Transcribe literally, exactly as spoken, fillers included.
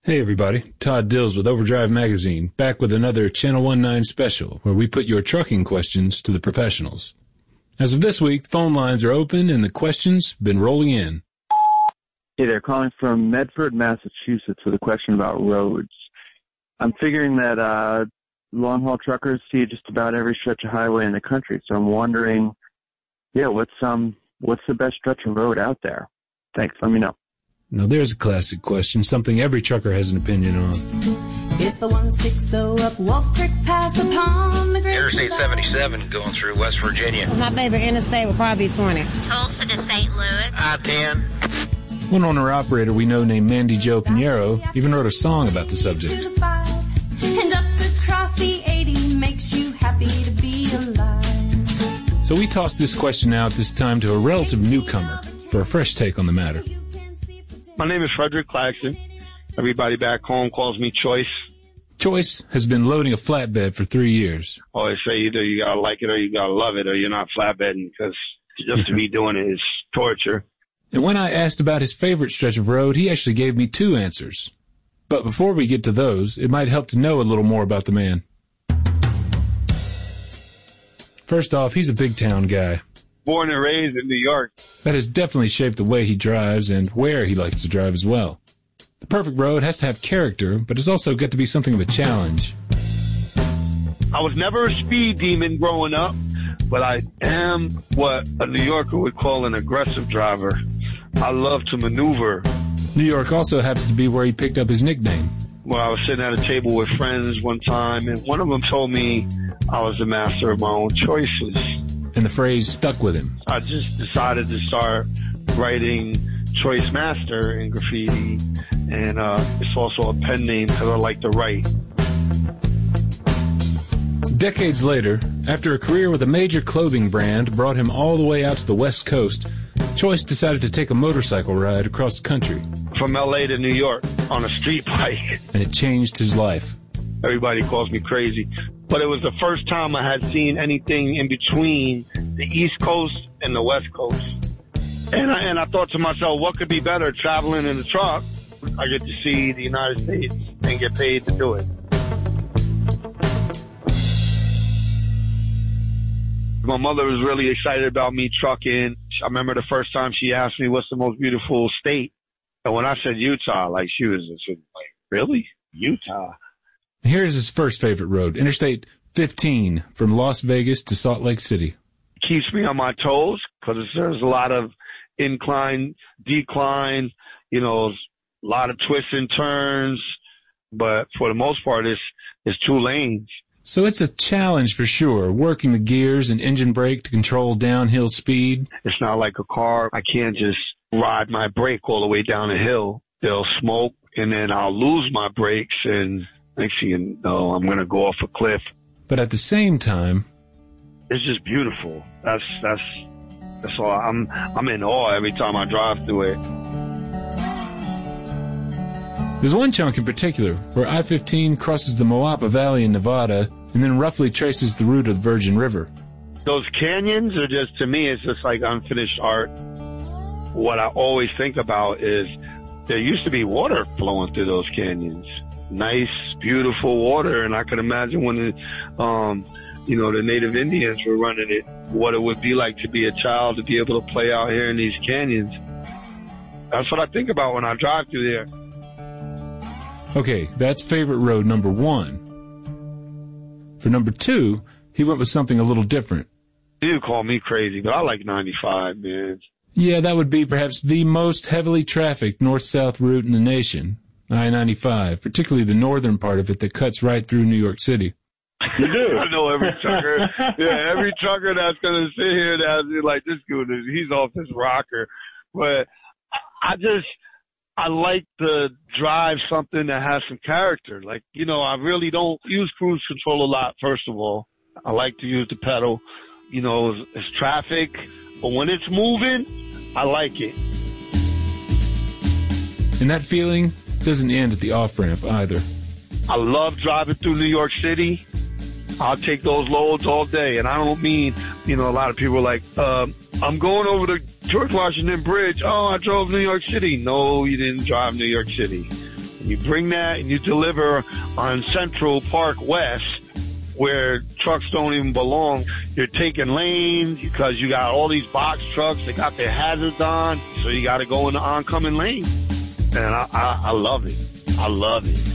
Hey everybody, Todd Dills with Overdrive Magazine, back with another Channel nineteen special, where we put your trucking questions to the professionals. As of this week, the phone lines are open and the questions been rolling in. Hey there, calling from Medford, Massachusetts with a question about roads. I'm figuring that uh, long-haul truckers see just about every stretch of highway in the country, so I'm wondering, yeah, what's um, what's the best stretch of road out there? Thanks, let me know. Now there's a classic question, something every trucker has an opinion on. It's the one sixty up Wolf Creek Pass upon the Great Interstate seventy-seven going through West Virginia. My favorite interstate would probably be twenty. Tulsa to Saint Louis. I ten. One owner-operator we know named Mandy Jo Pinheiro even wrote a song about the subject. To the five, and up across the eighty makes you happy to be alive. So we tossed this question out this time to a relative newcomer for a fresh take on the matter. My name is Frederick Claxton. Everybody back home calls me Choice. Choice has been loading a flatbed for three years. I always say either you gotta like it or you gotta love it or you're not flatbedding, because just to be doing it is torture. And when I asked about his favorite stretch of road, he actually gave me two answers. But before we get to those, it might help to know a little more about the man. First off, he's a big town guy. Born and raised in New York. That has definitely shaped the way he drives and where he likes to drive as well. The perfect road has to have character, but it's also got to be something of a challenge. I was never a speed demon growing up, but I am what a New Yorker would call an aggressive driver. I love to maneuver. New York also happens to be where he picked up his nickname. Well, I was sitting at a table with friends one time, and one of them told me I was the master of my own choices. And the phrase stuck with him. I just decided to start writing Choice Master in graffiti, and uh, it's also a pen name because I like to write. Decades later, after a career with a major clothing brand brought him all the way out to the West Coast, Choice decided to take a motorcycle ride across the country. From L A to New York on a street bike. And it changed his life. Everybody calls me crazy, but it was the first time I had seen anything in between the East Coast and the West Coast. And I, and I thought to myself, what could be better, traveling in a truck? I get to see the United States and get paid to do it. My mother was really excited about me trucking. I remember the first time she asked me what's the most beautiful state. And when I said Utah, like she was just like, really? Utah? Here's his first favorite road, Interstate fifteen, from Las Vegas to Salt Lake City. Keeps me on my toes because there's a lot of incline, decline, you know, a lot of twists and turns. But for the most part, it's, it's two lanes. So it's a challenge for sure, working the gears and engine brake to control downhill speed. It's not like a car. I can't just ride my brake all the way down a hill. They'll smoke, and then I'll lose my brakes, and next thing you know, I'm going to go off a cliff. But at the same time, it's just beautiful. That's that's that's all. I'm I'm in awe every time I drive through it. There's one chunk in particular where I fifteen crosses the Moapa Valley in Nevada and then roughly traces the route of the Virgin River. Those canyons are just, to me, it's just like unfinished art. What I always think about is there used to be water flowing through those canyons. Nice, beautiful water, and I can imagine when the, um, you know, the Native Indians were running it, what it would be like to be a child to be able to play out here in these canyons. That's what I think about when I drive through there. Okay, that's favorite road number one. For number two, he went with something a little different. You call me crazy, but I like ninety-five, man. Yeah, that would be perhaps the most heavily trafficked north-south route in the nation. I ninety-five, particularly the northern part of it that cuts right through New York City. You do? I know every trucker. Yeah, every trucker that's going to sit here that's like, this dude, he's off his rocker. But I just, I like to drive something that has some character. Like, you know, I really don't use cruise control a lot, first of all. I like to use the pedal. You know, it's, it's traffic. But when it's moving, I like it. And that feeling doesn't end at the off-ramp either. I love driving through New York City. I'll take those loads all day. And I don't mean, you know, a lot of people are like, um, I'm going over the George Washington Bridge. Oh, I drove New York City. No, you didn't drive New York City. You bring that and you deliver on Central Park West, where trucks don't even belong. You're taking lanes because you got all these box trucks. They got their hazards on, so you got to go in the oncoming lane. And I, I, I love it. I love it.